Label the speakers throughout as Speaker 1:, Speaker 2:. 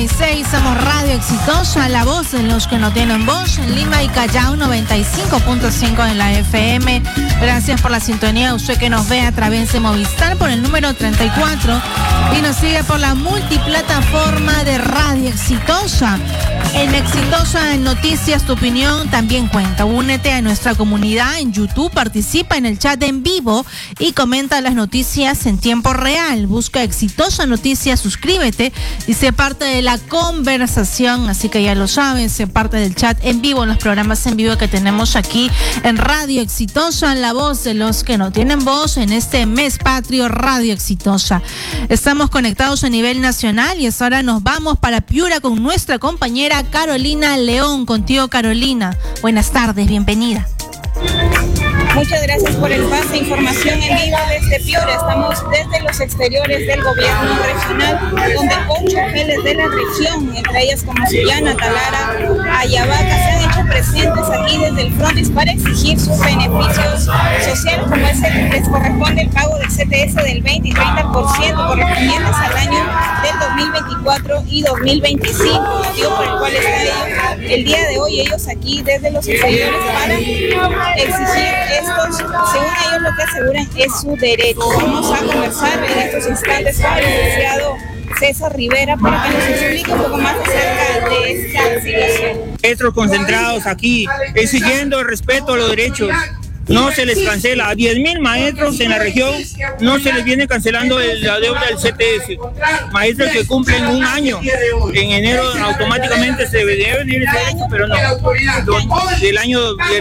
Speaker 1: 96, somos Radio Exitosa, la voz de los que no tienen voz, en Lima y Callao 95.5 en la FM. Gracias por la sintonía, usted que nos ve a través de Movistar por el número 34 y nos sigue por la multiplataforma de Radio Exitosa. En Exitosa en Noticias, tu opinión también cuenta. Únete a nuestra comunidad en YouTube, participa en el chat en vivo y comenta las noticias en tiempo real. Busca Exitosa Noticias, suscríbete y sé parte de la conversación. Así que ya lo saben, sé parte del chat en vivo, en los programas en vivo que tenemos aquí en Radio Exitosa, la voz de los que no tienen voz en este mes patrio, Radio Exitosa. Estamos conectados a nivel nacional y ahora nos vamos para Piura con nuestra compañera Carolina León. Contigo, Carolina. Buenas tardes, bienvenida.
Speaker 2: Muchas gracias por el pase. Información en vivo desde Piura. Estamos desde los exteriores del gobierno regional, donde 8 hoteles de la región, entre ellas como Sullana, Talara, Ayabaca, se han hecho presentes aquí desde el frontis para exigir sus beneficios sociales, como es les corresponde el pago del CTS del 20 y 30% correspondientes al año del 2024 y 2025, motivo por el cual está el día de hoy ellos aquí desde los exteriores para exigir estos, según ellos lo que aseguran es su derecho. Vamos a conversar en estos instantes con el licenciado César Rivera para que nos explique un poco más acerca de esta situación.
Speaker 3: Maestros concentrados aquí exigiendo el respeto a los derechos. No se les cancela. A 10.000 maestros en la región no se les viene cancelando la deuda del CTS. Maestros que cumplen un año. En enero automáticamente se debe ir ese derecho, pero no. Del año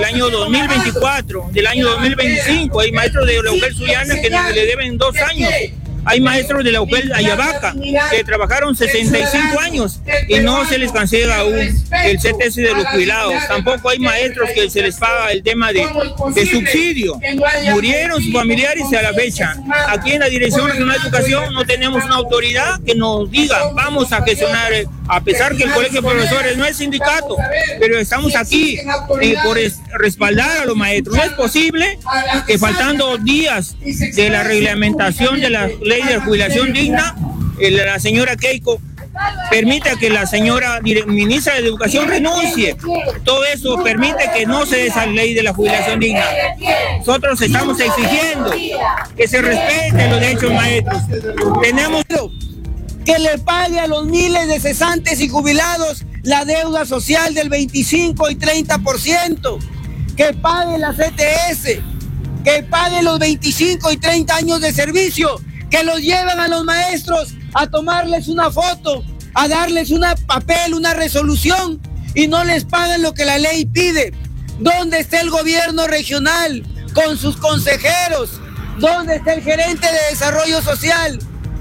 Speaker 3: 2024, del año 2025, hay maestros de la UGEL Sullana que le deben 2 años. Hay maestros de la UGEL Ayabaca que trabajaron 65 años y no se les cancela aún el CTS de los jubilados. Tampoco hay maestros que se les paga el tema de subsidio. Murieron sus familiares a la fecha. Aquí en la Dirección Regional de Educación no tenemos una autoridad que nos diga vamos a gestionar, a pesar que el Colegio de Profesores no es sindicato, pero estamos aquí por respaldar a los maestros. No es posible que faltando días de la reglamentación de la ley de jubilación digna, la señora Keiko permita que la señora ministra de Educación renuncie. Todo eso permite que no se dé esa ley de la jubilación digna. Nosotros estamos exigiendo que se respeten los derechos maestros. Tenemos
Speaker 4: que le pague a los miles de cesantes y jubilados la deuda social del 25 y 30%, que pague la CTS, que pague los 25 y 30 años de servicio, que los llevan a los maestros a tomarles una foto, a darles un papel, una resolución, y no les pagan lo que la ley pide. ¿Dónde está el gobierno regional con sus consejeros? ¿Dónde está el gerente de desarrollo social?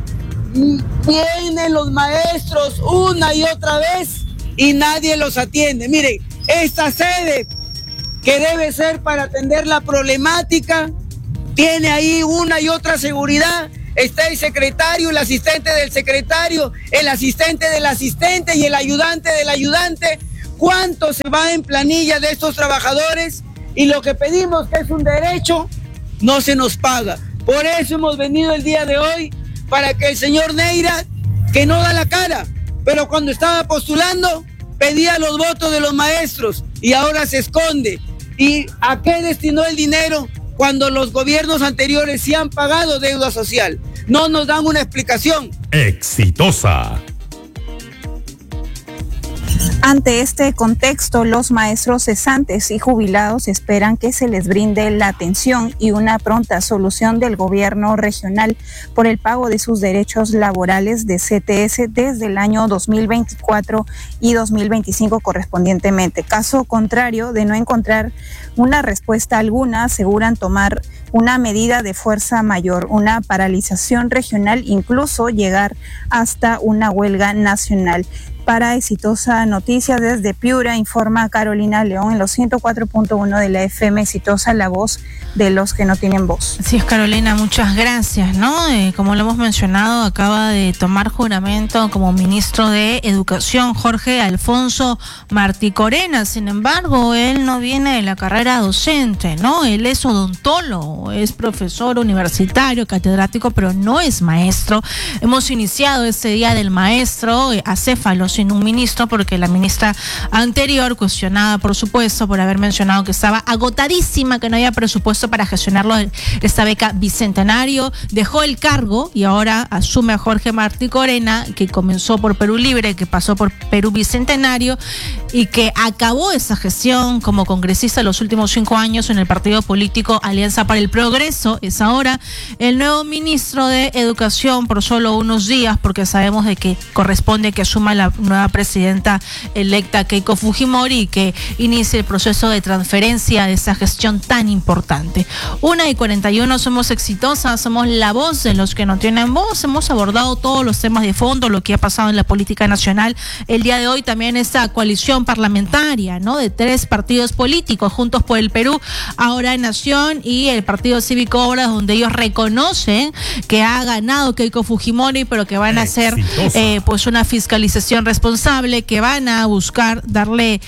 Speaker 4: Vienen los maestros una y otra vez y nadie los atiende. Miren, esta sede que debe ser para atender la problemática tiene ahí una y otra seguridad. Está el secretario, el asistente del secretario, el asistente del asistente y el ayudante del ayudante. ¿Cuánto se va en planilla de estos trabajadores? Y lo que pedimos, que es un derecho, no se nos paga. Por eso hemos venido el día de hoy, para que el señor Neira, que no da la cara, pero cuando estaba postulando, pedía los votos de los maestros y ahora se esconde. ¿Y a qué destinó el dinero cuando los gobiernos anteriores sí han pagado deuda social? No nos dan una explicación.
Speaker 5: Exitosa.
Speaker 6: Ante este contexto, los maestros cesantes y jubilados esperan que se les brinde la atención y una pronta solución del gobierno regional por el pago de sus derechos laborales de CTS desde el año 2024 y 2025 correspondientemente. Caso contrario, de no encontrar una respuesta alguna, aseguran tomar una medida de fuerza mayor, una paralización regional, incluso llegar hasta una huelga nacional. Para Exitosa Noticias desde Piura, informa Carolina León en los 104.1 de la FM Exitosa, la voz de los que no tienen voz.
Speaker 1: Así es, Carolina, muchas gracias, ¿no? Como lo hemos mencionado, acaba de tomar juramento como ministro de Educación Jorge Alfonso Martí Corena. Sin embargo, él no viene de la carrera docente, ¿no? Él es odontólogo, es profesor universitario, catedrático, pero no es maestro. Hemos iniciado este Día del Maestro acéfalo, sin un ministro, porque la ministra anterior, cuestionada por supuesto por haber mencionado que estaba agotadísima, que no había presupuesto para gestionarlo esta beca bicentenario, dejó el cargo y ahora asume a Jorge Martí Corena, que comenzó por Perú Libre, que pasó por Perú Bicentenario y que acabó esa gestión como congresista los últimos 5 años en el partido político Alianza para el Progreso. Es ahora el nuevo ministro de Educación por solo unos días, porque sabemos de que corresponde que asuma la nueva presidenta electa Keiko Fujimori y que inicie el proceso de transferencia de esa gestión tan importante. 1:41, somos Exitosas, somos la voz de los que no tienen voz. Hemos abordado todos los temas de fondo, lo que ha pasado en la política nacional. El día de hoy también esta coalición parlamentaria, ¿no? De 3 partidos políticos, Juntos por el Perú, Ahora Nación y el Partido Cívico Obras, donde ellos reconocen que ha ganado Keiko Fujimori, pero que van a hacer pues una fiscalización responsable, que van a buscar darle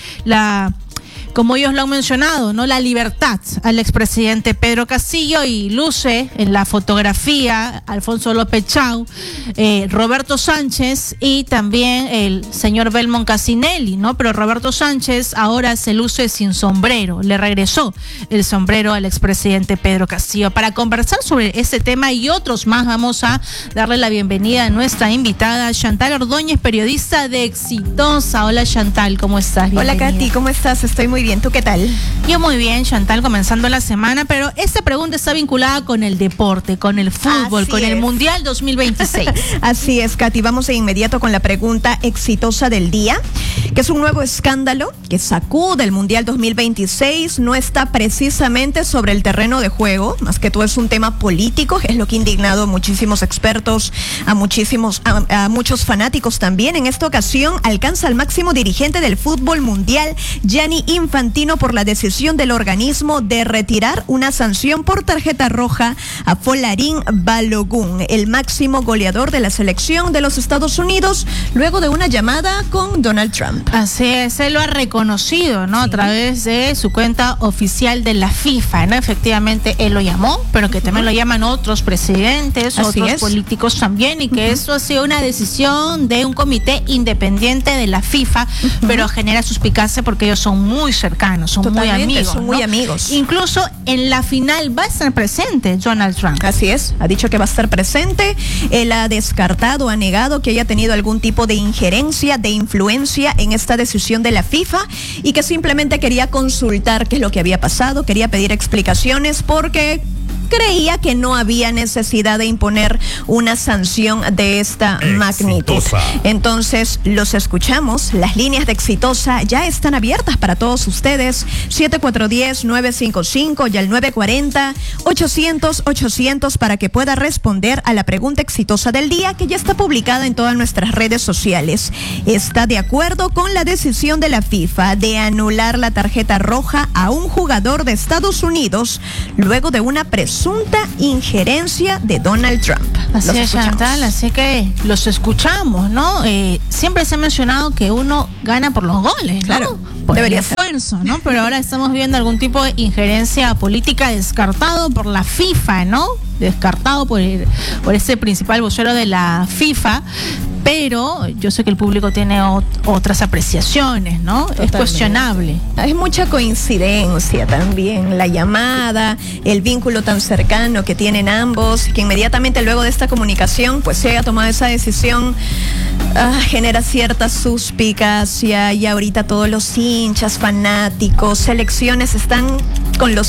Speaker 1: como ellos lo han mencionado, ¿no? La libertad al expresidente Pedro Castillo, y luce en la fotografía Alfonso López Chau, Roberto Sánchez y también el señor Belmont Casinelli, ¿no? Pero Roberto Sánchez ahora se luce sin sombrero, le regresó el sombrero al expresidente Pedro Castillo. Para conversar sobre ese tema y otros más, vamos a darle la bienvenida a nuestra invitada Chantal Ordóñez, periodista de Exitosa. Hola Chantal, ¿cómo estás?
Speaker 7: Bienvenida. Hola Katy, ¿cómo estás? Estoy muy bien, ¿tú qué tal?
Speaker 1: Yo muy bien, Chantal, comenzando la semana, pero esta pregunta está vinculada con el deporte, con el fútbol, con el Mundial 2026.
Speaker 7: Así es, Katy, vamos de inmediato con la pregunta exitosa del día, que es un nuevo escándalo que sacude el Mundial 2026, no está precisamente sobre el terreno de juego, más que todo es un tema político, es lo que ha indignado a muchísimos expertos, a muchos fanáticos también. En esta ocasión alcanza al máximo dirigente del fútbol mundial, Gianni Infantino, por la decisión del organismo de retirar una sanción por tarjeta roja a Folarin Balogun, el máximo goleador de la selección de los Estados Unidos, luego de una llamada con Donald Trump.
Speaker 1: Así es, él lo ha reconocido, ¿no? Sí. A través de su cuenta oficial de la FIFA, ¿no? Efectivamente, él lo llamó, pero que también lo llaman otros presidentes, otros políticos también, y que eso ha sido una decisión de un comité independiente de la FIFA, pero genera suspicacia porque ellos son muy cercanos, son muy amigos.
Speaker 7: Son muy amigos.
Speaker 1: Incluso en la final va a estar presente Donald Trump.
Speaker 7: Así es, ha dicho que va a estar presente. Él ha descartado, ha negado que haya tenido algún tipo de injerencia, de influencia en esta decisión de la FIFA, y que simplemente quería consultar qué es lo que había pasado, quería pedir explicaciones porque creía que no había necesidad de imponer una sanción de esta magnitud. Entonces, los escuchamos. Las líneas de Exitosa ya están abiertas para todos ustedes. 7410-955 y al 940-800-800 para que pueda responder a la pregunta exitosa del día, que ya está publicada en todas nuestras redes sociales. ¿Está de acuerdo con la decisión de la FIFA de anular la tarjeta roja a un jugador de Estados Unidos luego de una presunta injerencia de Donald Trump?
Speaker 1: Así es, Chantal, así que los escuchamos, ¿no? Siempre se ha mencionado que uno gana por los goles, ¿no?
Speaker 7: Claro,
Speaker 1: por
Speaker 7: debería
Speaker 1: el esfuerzo, ¿no? Pero ahora estamos viendo algún tipo de injerencia política descartado por la FIFA, ¿no? Descartado por ese principal vocero de la FIFA. Pero yo sé que el público tiene otras apreciaciones, ¿no? Totalmente. Es cuestionable.
Speaker 7: Hay mucha coincidencia también, la llamada, el vínculo tan cercano que tienen ambos, que inmediatamente luego de esta comunicación pues se haya tomado esa decisión, genera cierta suspicacia, y ahorita todos los hinchas, fanáticos, selecciones están con los